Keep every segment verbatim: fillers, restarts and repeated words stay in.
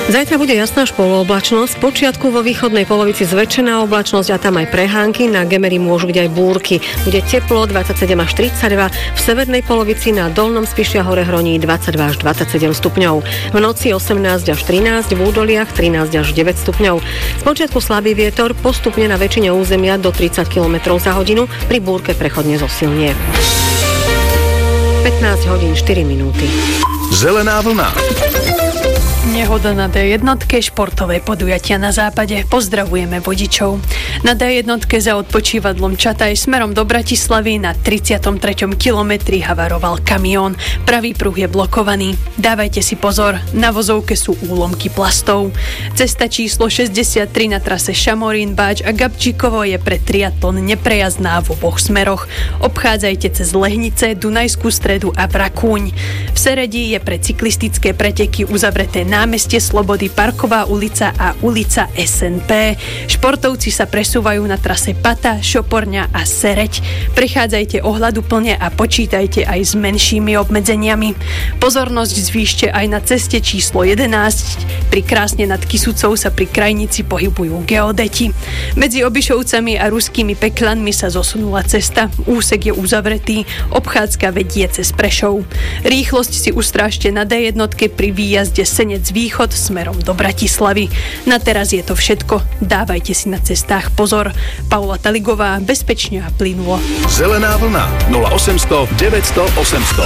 Zajtra bude jasná až polooblačnosť, počiatku vo východnej polovici zväčšená oblačnosť a tam aj prehánky, na Gemeri môžu byť aj búrky. Bude teplo dvadsaťsedem až tridsaťdva, v severnej polovici na Dolnom Spiši a Hore Hroní dvadsaťdva až dvadsaťsedem stupňov. V noci osemnásť až trinásť, v údoliach trinásť až deväť stupňov. Spočiatku slabý vietor, postupne na väčšine územia do tridsať kilometrov za hodinu, pri búrke prechodne zosilnie. pätnásť hodín štyri minúty. Zelená vlna. Nehoda na dé jednotke, športové podujatia na západe. Pozdravujeme vodičov. Na dé jednotke za odpočívadlom Čataj smerom do Bratislavy na tridsiatom treťom kilometri havaroval kamión. Pravý pruh je blokovaný. Dávajte si pozor, na vozovke sú úlomky plastov. Cesta číslo šesťdesiattri na trase Šamorín, Báč a Gabčíkovo je pre triatlon neprejazdná v oboch smeroch. Obchádzajte cez Lehnice, Dunajskú Stredu a Brakúň. V Seredi je pre cyklistické preteky uzavreté námestie Slobody, Parková ulica a ulica es en pé. Športovci sa presúvajú na trase Pata, Šoporňa a Sereď. Prechádzajte ohľaduplne a počítajte aj s menšími obmedzeniami. Pozornosť zvýšte aj na ceste číslo jedenásť. Pri Krásne nad Kysucou sa pri krajnici pohybujú geodeti. Medzi Obišovcami a Ruskými Peklanmi sa zosunula cesta. Úsek je uzavretý. Obchádzka vedie cez Prešov. Rýchlosť si ustrážte na dé jednotke pri výjazde Senec východ smerom do Bratislavy. Na teraz je to všetko. Dávajte si na cestách pozor. Paula Taligová, bezpečne a plynulo. Zelená vlna nula osemsto deväťsto osemsto.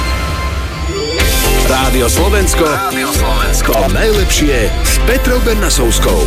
Rádio Slovensko. Rádio Slovensko. To najlepšie s Petrou Bernasovskou.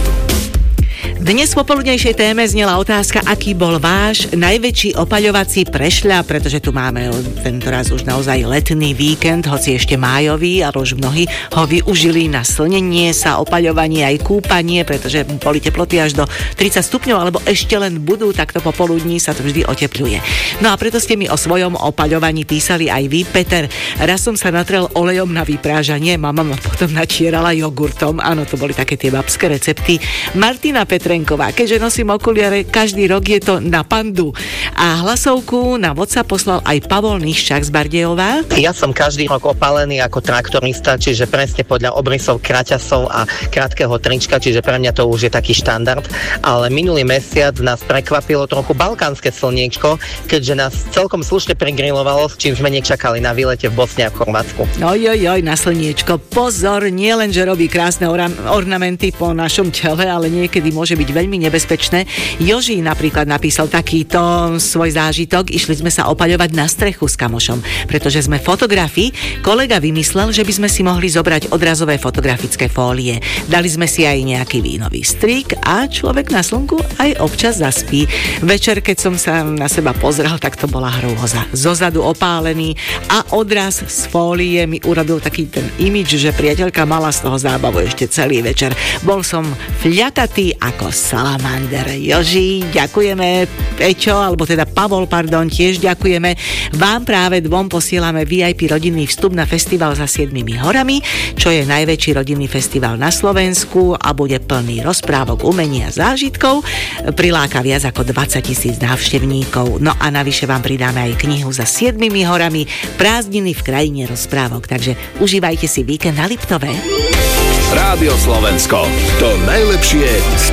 Dnes v popoludnejšej téme znela otázka, aký bol váš najväčší opaľovací prešľap, pretože tu máme tentoraz už naozaj letný víkend, hoci ešte májový, ale už mnohí ho využili na slnenie sa, opaľovanie aj kúpanie, pretože boli teploty až do tridsať stupňov, alebo ešte len budú, takto popoludní sa to vždy otepluje. No a preto ste mi o svojom opaľovaní písali aj vy, Peter. Raz som sa natrel olejom na vyprážanie, mama ma potom načierala jogurtom, áno, to boli také tie babské recepty. Martina Petrenková, keďže nosím okuliare, každý rok je to na pandu. A hlasovku na WhatsApp poslal aj Pavol Niščák z Bardejova. Ja som každý rok opálený ako traktorista, čiže presne podľa obrysov kraťasov a krátkeho trička, čiže pre mňa to už je taký štandard. Ale minulý mesiac nás prekvapilo trochu balkánske slniečko, keďže nás celkom slušne prigrilovalo, s čím sme nečakali na výlete v Bosne a v Chorvátsku. Ojojoj, na slniečko. Pozor, nie len, že robí krásne or- ornamenty po našom tele, ale niekedy môže byť veľmi nebezpečné. Joži napríklad napísal takýto svoj zážitok. Išli sme sa opaľovať na strechu s kamošom, pretože sme fotografi. Kolega vymyslel, že by sme si mohli zobrať odrazové fotografické fólie. Dali sme si aj nejaký vínový strik a človek na slnku aj občas zaspí. Večer, keď som sa na seba pozrel, tak to bola hrôza. Zozadu opálený a odraz z fólie mi urobil taký ten imidž, že priateľka mala z toho zábavu ešte celý večer. Bol som fľakatý ako salamander. Joži, ďakujeme. Peťo, alebo teda Pavol, pardon, tiež ďakujeme. Vám práve dvom posielame vé í pé rodinný vstup na festival za siedmimi horami, čo je najväčší rodinný festival na Slovensku a bude plný rozprávok, umenia a zážitkov. Priláka viac ako dvadsať tisíc návštevníkov. No a navyše vám pridáme aj knihu za siedmimi horami, Prázdniny v krajine rozprávok. Takže užívajte si víkend na Liptove. Rádio Slovensko. To najlepšie z